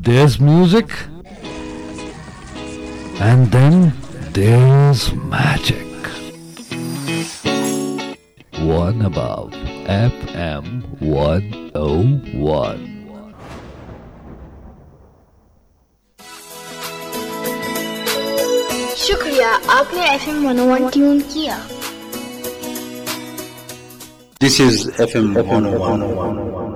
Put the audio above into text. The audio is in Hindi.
there's music, and then there's magic. One above FM 101. शुक्रिया, आपने FM 101 ट्यून किया. This is FM 101.